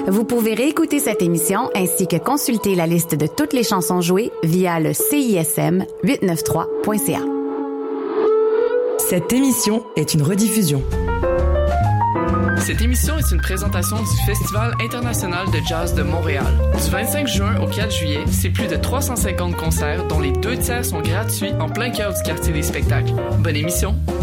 Vous pouvez réécouter cette émission ainsi que consulter la liste de toutes les chansons jouées via le CISM893.ca. Cette émission est une rediffusion. Cette émission est une présentation du Festival international de jazz de Montréal. Du 25 juin au 4 juillet, c'est plus de 350 concerts dont les 2 tiers sont gratuits en plein cœur du quartier des spectacles. Bonne émission!